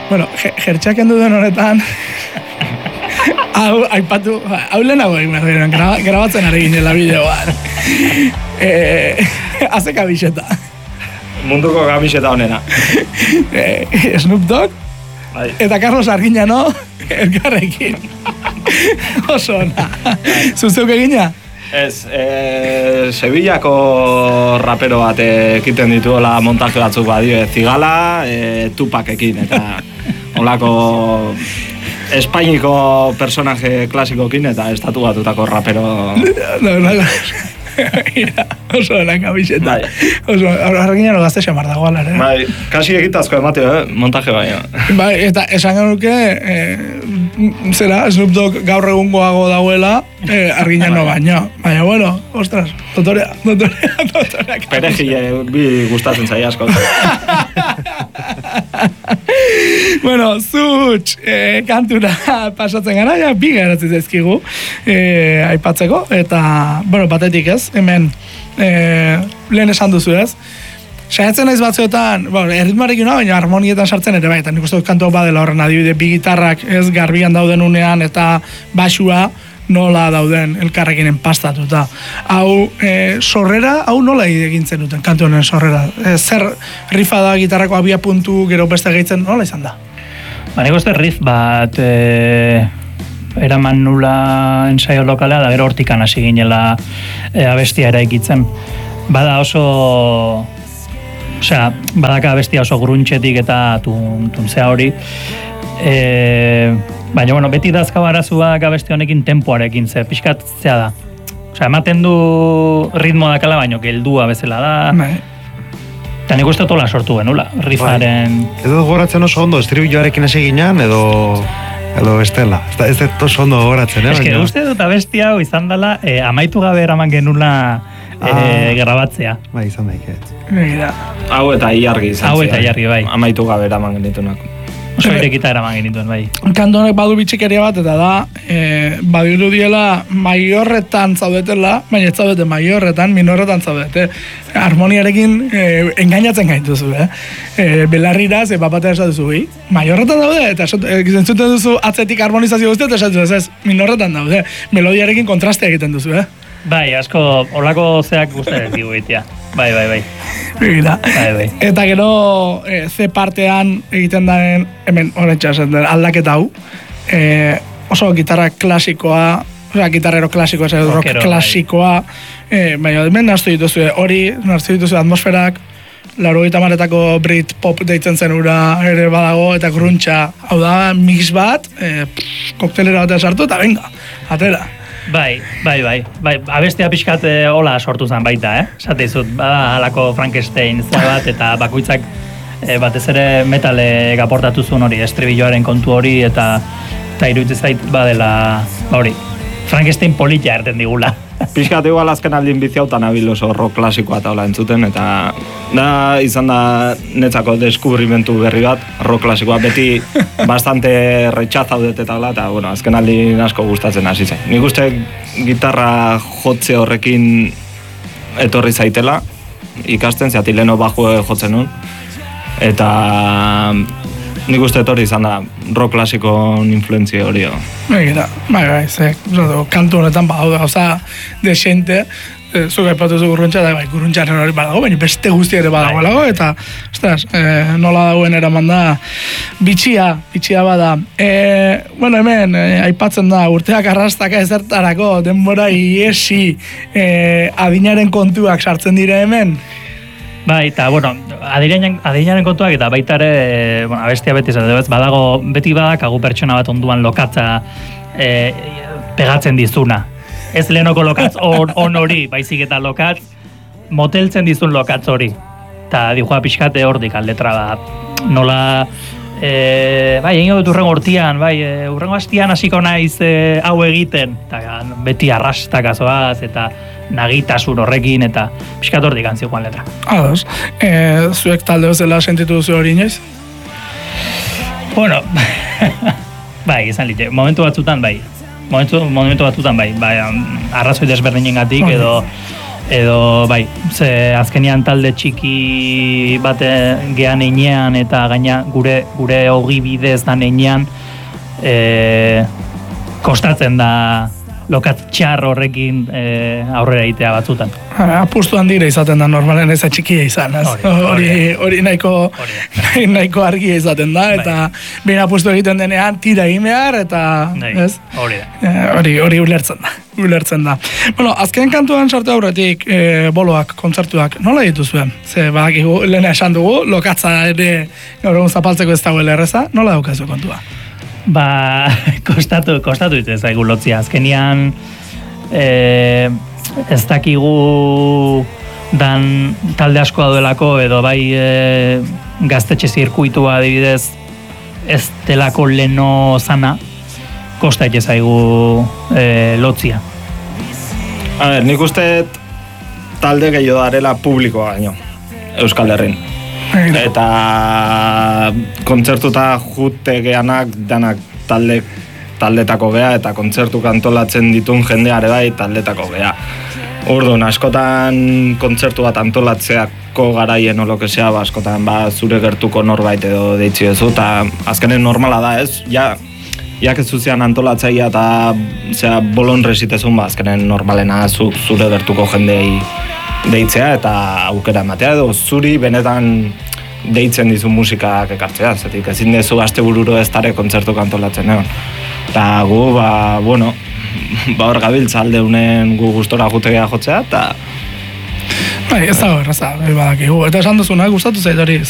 Bueno, jertxak endu den honetan, aipatu, hau lehenago egin behar, grabatzen ari ginela bideoan. Haze kabixeta. Munduko kabixeta honena. Snoop Dogg, eta Carlos Arguiñano, elkarrekin. Oso ona. Zuzuk egina? Ez, Sevillako rapero bat ekiten dituela montaje batzuk badio, Zigala, Tupacekin, eta olako Espainiko personaje klasikokin eta estatu batutako rapero. Oso lan kabixeta. Oso, Arguiñano gazte xamar dago ala, Bai, kasi egitazko emateo, montaje baina. Bai, eta esan genuke, zera, Snoop Dogg gaur egungoago dagoela, Arguiñano baino. Baina, bueno, ostras, dotorea. Perejile, bi gustatzen zai asko. Bueno, zutx, kantura pasatzen gara, ja, bi garatzen zaizkigu, aipatzeko, eta, bueno, batetik ez, hemen, lehen esan duzu ez, saiatzen naiz batzuetan, bueno, erritmarekin baina harmonietan sartzen ere bai, eta nik uste dut kantu badela horren adibide, bi gitarrak ez garbian dauden unean, eta basua nola dauden elkarrekin enpastatuta. Hau, sorrera, hau nola egintzen duten kantu honen sorrera? Zer rifa da gitarrako abia puntu, gero beste gehitzen, nola izan da? Nik uste riff bat eraman nula ensaio lokalea, da gero hortikan hasi ginela abestia eraikitzen. Bada oso... Osea, badaka abestia oso gruntxetik eta tuntzea hori. Baina, bueno, beti dazka barazuak abesti honekin tempoarekin, ze pixkatzea da. Osea, ematen du ritmo dakala, baino, geldua bezala da. Eta nik uste tola sortu genula, riffaren... Edo goratzen oso ondo, estribilloarekin hasi ginean, edo bestela. Ez dut oso ondo goratzen, Ez que uste dut abesti hau izan dela, amaitu gabe eraman genula grabatzea. Bai, izan daik. Hau eta iargi izan. Hau eta iargi, bai. Amaitu gabe eraman genitunak. Oso irekita eraman genituen, bai. Kantu honek badu bitxikeria bat, eta da, badiru diela maiorretan zaudetela, baina ez zaudete maiorretan, minorretan zaudete. Harmoniarekin engainatzen gaituzu, belarrira, ze bapatea esatuzu, maiorretan daude, eta zentzuten duzu atzetik harmonizazio guztiet, esatuzu, ez, minorretan daude. Melodiarekin kontraste egiten duzu, Bai, asko, olako zeak guztiak digu egitea. Bai. Bai. Eta gero, ze partean egiten daren, hemen horretxasen den aldaketa hau, oso gitarra klasikoa, gitarrero klasikoa, rock klasikoa, baina hemen naztu dituzu hori, naztu dituzu atmosferak, 80etako Britpop deitzen zen ura ere badago, eta gruntxa, hau da, mix bat, koktelera batean sartu, eta venga, atera. Bai, abestea pixkat hola sortu zen baita, Esate izut, bada halako Frankenstein bat, eta bakoitzak batez ere metale aportatu zuen hori, estribilloaren kontu hori, eta iruditzen zait badela, hori, Frankenstein polita erten digula. Pixkat igual azken aldin biziautan abil oso rock klasikoa eta hola entzuten, eta da izan da netzako deskubrimentu berri bat, rock klasikoa beti bastante retxazaudet eta hola, eta bueno, azken aldin asko gustatzen hasi zen. Nik uste gitarra jotze horrekin etorri zaitela, ikasten, zeati leno bajue jotzen nun, eta nik uste etorri izan da rock klasikon influentzia hori. Bai, kantu honetan badago gauza desente, zuk aipatuzu gurruntza, da, gurruntxaren hori badago, baina beste guzti ere badago, eta, ostras, nola dagoen eraman da, bitxia bada. Bueno, hemen, aipatzen da, urteak arrastaka ezertarako, denbora iesi, adinaren kontuak sartzen dira hemen. Bai, eta, bueno, adinaren kontuak eta baita ere, bueno, abestia beti badago, beti badakagu pertsona bat onduan lokatza pegatzen dizuna. Ez lehenoko lokatz on hori, baizik eta lokatz moteltzen dizun lokatz hori. Eta dijoa pixkate hordik letra bat. Nola, bai, egin dut urrengo hortian, bai, urrengo hastian hasiko naiz hau egiten. Eta beti arrastakazoaz eta nagitasun horrekin eta pixkat hortik antzioan letra. Ados, zuek talde bezala sentitu duzu hori inoiz? Bueno, bai, izan lite, momentu batzutan bai, arrazoi desberdinengatik edo edo bai, ze azkenean talde txiki bate gean einean eta gaina gure hogi bidez dan einean kostatzen da lokatz txar horrekin aurrera egitea batzutan. Apustu handira izaten da normalen ez txikia izan, ez? Hori nahiko argia izaten da, eta behin apustu egiten denean tira egin behar, eta ez? Hori ulertzen da. Bueno, azken kantuan sartu aurretik boloak, kontzertuak, nola dituzuen? Ze badakigu, lehena esan dugu, lokatza ere gaur egun zapaltzeko ez dagoela erreza, nola daukazu kontua? Kostatu ditu zaigu lotzia. Azkenian ez dakigu dan talde asko daudelako edo bai gaztetxe zirkuitua adibidez ez delako leno zana kosta ite zaigu lotzia. A ber, nik uste talde gehiago darela publikoa gaino Euskal Herrin. Eta kontzertuta jute geanak danak taldetako gea eta kontzertu antolatzen ditun jendeare bai taldetako gea. Orduan, askotan kontzertu bat antolatzeako garaien olokesea, askotan zure gertuko norbait edo deitzi ezu, eta azkenen normala da ez, jak ez zuzean antolatzaia eta bolon resitezun, azkenen normalena zure gertuko jendei deitzea eta aukera ematea edo zuri benetan deitzen dizu musikak ekartzea, zetik ezin dezu astebururo ez dare kontzertu kantolatzen egon. Eta gu, hor gabiltza alde unen gu gustora jutegea jotzea, eta... Bai, ez dago erraza, badakigu. Eta esan duzuna, gustatu zait hori,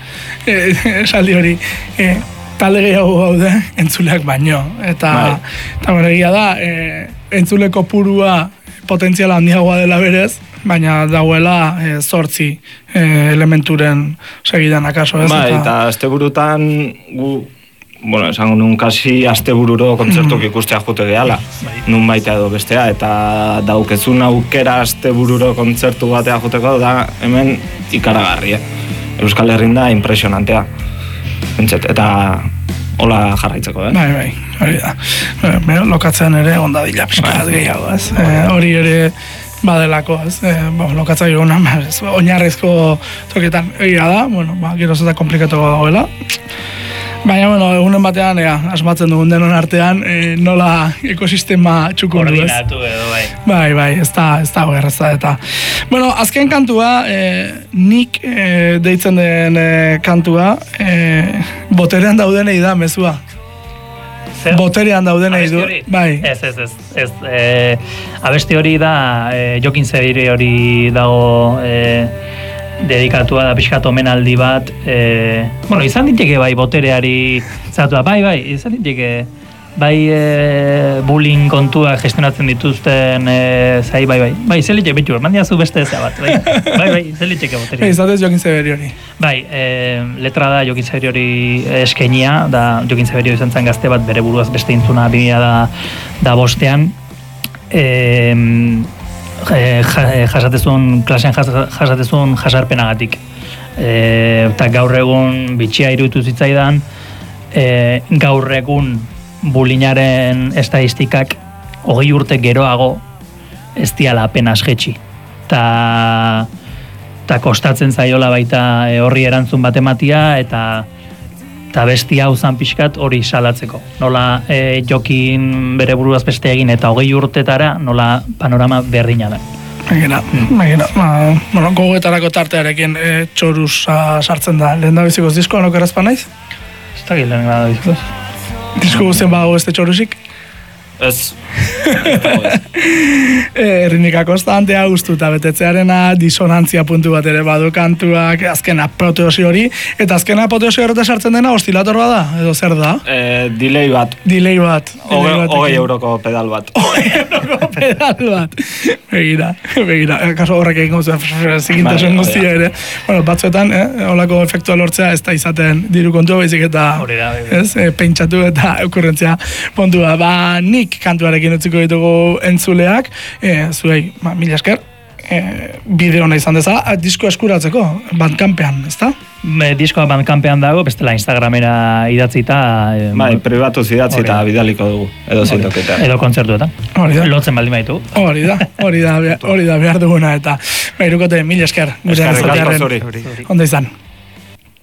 esaldi hori, talde gehiago gaude entzuleak baino. Eta egia da, entzuleko purua potentziala handiagoa dela berez, baina dauela 8 elementuren segidan akaso, ez? Bai, eta asteburutan gu, esango nun kasi astebururo kontzertuk ikustea jute gehala, nun baita edo bestea, eta daukezun aukera astebururo kontzertu batea juteko da hemen ikaragarri, Euskal Herrin da impresionantea, eta hola jarraitzeko, Bai, hori da. Lokatzen ere ondadila pixkat gehiago, ez? Hori ere badelako, ez? Lokatza egona, oinarrizko toketan egia da, geroz eta komplikatuko dagoela. Baina, egunen batean, asmatzen dugun denon artean, nola ekosistema txukun du, ez? Koordinatu edo, bai. Bai, ez da gerraza eta. Azken kantua, nik deitzen den kantua, boterean daudenei da, mezua. Boterean daudenei du, bai. Ez. Abesti hori da, Jokin Zebiri hori dago dedikatua da pixkat omenaldi bat. Izan diteke bai botereari zatua, bai, izan diteke bai bullying kontua gestionatzen dituzten zai, bai, zeliteke betu, mandiazu beste eza bat, bai, zeliteke boterea. Izatez Jokin Zebiri hori. Bai, letra da Jokin Zebiri hori eskenia, da Jokin Zebiri izan zen gazte bat bere buruaz beste intzuna 2005 jasatezun, klasean jasatezun jasarpenagatik. Eta gaur egun bitxia iruditu zitzaidan, gaur egun bulinaren estadistikak 20 urte geroago ez diala apenas jetxi. Eta kostatzen zaiola baita horri erantzun bat ematia, eta bestia hau zan pixkat hori salatzeko. Nola Jokin bere buruaz beste egin eta 20 urtetara nola panorama berdina da. Magina. Gogoetarako tartearekin txorusa sartzen da. Lehen da bizikoz diskoan okerazpa naiz? Ez da lehen da bizikoz. Disko guztien badago este txorusik? Ez. Errinika konstantea, ustuta betetzearena, disonantzia puntu bat ere badu kantuak, azkena apoteosi hori, eta azkena apoteosi horretan sartzen dena ostilator bada, edo zer da? Delay bat. 20 euroko pedal bat. 20 euroko pedal bat. Begira. Kaso horrek egin guztien, zikintasun guztia ere. Batzuetan, holako efektua lortzea ez da izaten diru kontua baizik eta pentsatu eta okurrentzia puntua. Nik kantuarekin utziko ditugu entzuleak, zuei, mila esker, bide hona izan dezala, disko eskuratzeko, Bandcampean, ezta? Diskoa Bandcampean dago, bestela Instagramera idatzita... Bai, pribatuz idatzita bidaliko dugu, edo zintoketa. Edo kontzertuetan. Lotzen baldin baitu. Hori da behar duguna, eta irukote, mil esker. Eskerrik asko zuri. Ondo izan.